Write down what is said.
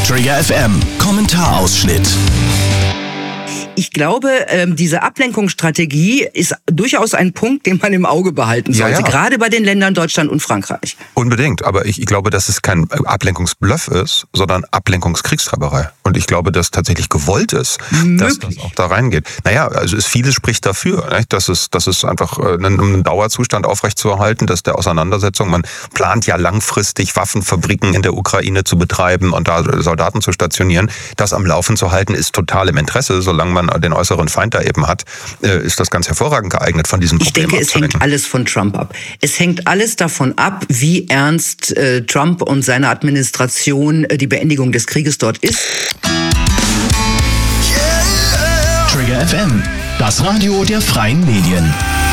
Trigger FM Kommentarausschnitt. Ich glaube, diese Ablenkungsstrategie ist durchaus ein Punkt, den man im Auge behalten sollte. Ja. Gerade bei den Ländern Deutschland und Frankreich. Unbedingt. Aber ich glaube, dass es kein Ablenkungsbluff ist, sondern Ablenkungskriegstreiberei. Und ich glaube, dass tatsächlich gewollt ist, dass das auch da reingeht. Naja, also vieles spricht dafür, nicht? Dass es einfach einen Dauerzustand aufrechtzuerhalten, dass der Auseinandersetzung, man plant ja langfristig Waffenfabriken in der Ukraine zu betreiben und da Soldaten zu stationieren. Das am Laufen zu halten, ist total im Interesse, solange man den äußeren Feind da eben hat, ist das ganz hervorragend geeignet, von diesem Problem abzulenken. Ich denke, es hängt alles von Trump ab. Es hängt alles davon ab, wie ernst Trump und seine Administration die Beendigung des Krieges dort ist. Trigger FM, das Radio der freien Medien.